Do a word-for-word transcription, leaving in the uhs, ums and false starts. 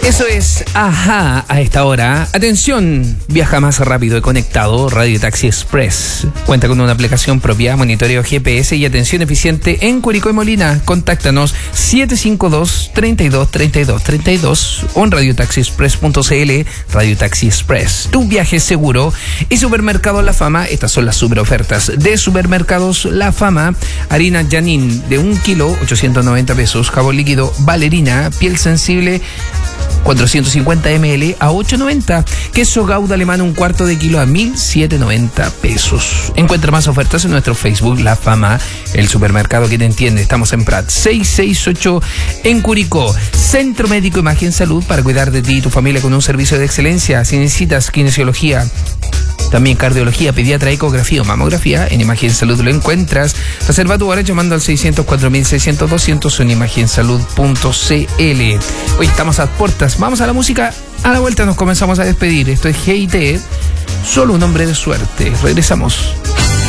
Eso es Ajá a esta hora. Atención, viaja más rápido y conectado. Radio Taxi Express cuenta con una aplicación propia, monitoreo G P S y atención eficiente en Curicó y Molina. Contáctanos siete cinco dos, tres dos, tres dos, tres dos o en radio taxi express punto c l. Radio Taxi Express, tu viaje seguro. Y Supermercado La Fama, estas son las super ofertas de Supermercados La Fama. Harina Janin de un kilo, ochocientos noventa pesos. Jabón líquido Valerina, piel sensible, cuatrocientos cincuenta mililitros a ocho noventa. Queso Gouda alemán un cuarto de kilo a mil setecientos noventa pesos. Encuentra más ofertas en nuestro Facebook La Fama, el supermercado que te entiende. Estamos en Prat seiscientos sesenta y ocho en Curicó. Centro Médico Imagen Salud para cuidar de ti y tu familia con un servicio de excelencia. Si necesitas kinesiología, también cardiología, pediatra, ecografía o mamografía, en Imagen Salud lo encuentras. Reserva tu hora llamando al seiscientos cuatro mil seiscientos doscientos en imagen salud punto c l. Hoy estamos a puertas. Vamos a la música. A la vuelta nos comenzamos a despedir. Esto es G I T, solo un hombre de suerte. Regresamos.